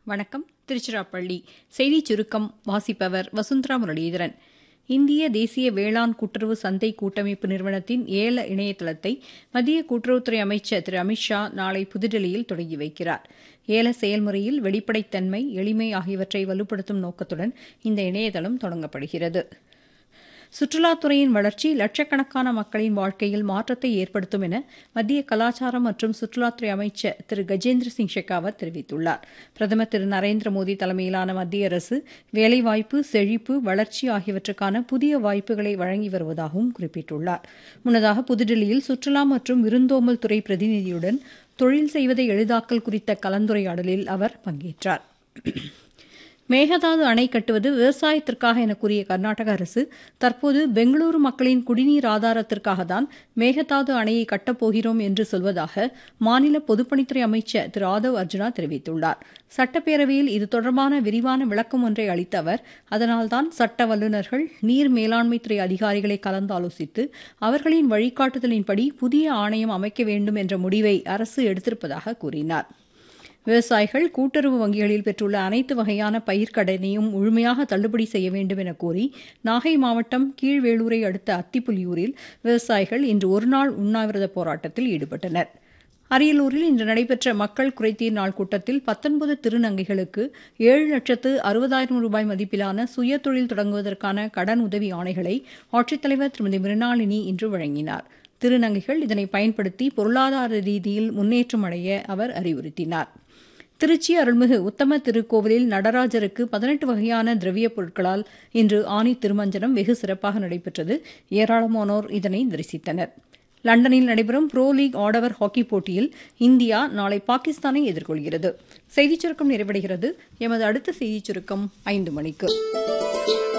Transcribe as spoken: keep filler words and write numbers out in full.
வணக்கம். திருச்சிராப்பள்ளி செய்திச் சுருக்கம் வாசிப்பவர் வசுந்தரா முரளிதரன். இந்திய தேசிய வேளாண் கூட்டுறவு சந்தை கூட்டமைப்பு நிறுவனத்தின் ஏல இணையதளத்தை மத்திய கூட்டுறவுத்துறை அமைச்சர் திரு அமித்ஷா நாளை புதுதில்லியில் தொடங்கி வைக்கிறார். ஏல செயல்முறையில் வெளிப்படைத்தன்மை, எளிமை ஆகியவற்றை வலுப்படுத்தும் நோக்கத்துடன் இந்த இணையதளம் தொடங்கப்படுகிறது. சுற்றுலாத்துறையின் வளர்ச்சி லட்சக்கணக்கான மக்களின் வாழ்க்கையில் மாற்றத்தை ஏற்படுத்தும் என மத்திய கலாச்சாரம் மற்றும் சுற்றுலாத்துறை அமைச்சர் திரு கஜேந்திர சிங் ஷெகாவத் தெரிவித்துள்ளார். பிரதமர் திரு நரேந்திர மோடி தலைமையிலான மத்திய அரசு வேலைவாய்ப்பு, செழிப்பு, வளர்ச்சி ஆகியவற்றுக்கான புதிய வாய்ப்புகளை வழங்கி வருவதாகவும் குறிப்பிட்டுள்ளார். முன்னதாக புதுதில்லியில் சுற்றுலா மற்றும் விருந்தோம்பல் துறை பிரதிநிதியுடன் தொழில் செய்வதை எளிதாக்கல் குறித்த கலந்துரையாடலில் அவர் பங்கேற்றார். மேகதாது அணை கட்டுவது விவசாயத்திற்காக என கூறிய கர்நாடக அரசு தற்போது பெங்களூரு மக்களின் குடிநீர் ஆதாரத்திற்காகத்தான் மேகதாது அணையை கட்டப்போகிறோம் என்று சொல்வதாக மாநில பொதுப்பணித்துறை அமைச்சர் திரு ஆதவ் அர்ஜுனா தெரிவித்துள்ளார். சட்டப்பேரவையில் இது தொடர்பான விரிவான விளக்கம் ஒன்றை அளித்த அவர், அதனால்தான் சட்ட வல்லுநர்கள், நீர் மேலாண்மைத்துறை அதிகாரிகளை கலந்தாலோசித்து அவர்களின் வழிகாட்டுதலின்படி புதிய ஆணையம் அமைக்க வேண்டும் என்ற முடிவை அரசு எடுத்திருப்பதாக கூறினார். விவசாயிகள் கூட்டுறவு வங்கிகளில் பெற்றுள்ள அனைத்து வகையான பயிர்க்கடனையும் முழுமையாக தள்ளுபடி செய்ய வேண்டும் என கோரி நாகை மாவட்டம் கீழ்வேளூரை அடுத்த அத்திப்புலியூரில் விவசாயிகள் இன்று ஒருநாள் உண்ணாவிரத போராட்டத்தில் ஈடுபட்டனர். அரியலூரில் இன்று நடைபெற்ற மக்கள் குறைதீர் நாள் கூட்டத்தில் பத்தொன்பது திருநங்கைகளுக்கு ஏழு லட்சத்து அறுபதாயிரம் ரூபாய் மதிப்பிலான சுயதொழில் தொடங்குவதற்கான கடன் உதவி ஆணைகளை ஆட்சித்தலைவர் திருமதி மிருணாளினி இன்று வழங்கினார். திருநங்கைகள் இதனை பயன்படுத்தி பொருளாதார ரீதியில் முன்னேற்றம் அடைய அவர் அறிவுறுத்தினார். திருச்சி அருள்மிகு உத்தம திருக்கோவிலில் நடராஜருக்கு பதினெட்டு வகையான திரவியப் பொருட்களால் இன்று ஆனி திருமஞ்சனம் வெகு சிறப்பாக நடைபெற்றது. ஏராளமானோர் இதனை தரிசித்தனர். லண்டனில் நடைபெறும் புரோ லீக் ஆடவர் ஹாக்கி போட்டியில் இந்தியா நாளை பாகிஸ்தானை எதிர்கொள்கிறது. செய்திச் சுருக்கம் நிறைவடைகிறது. எமது அடுத்த செய்திச் சுருக்கம் ஐந்து மணிக்கு.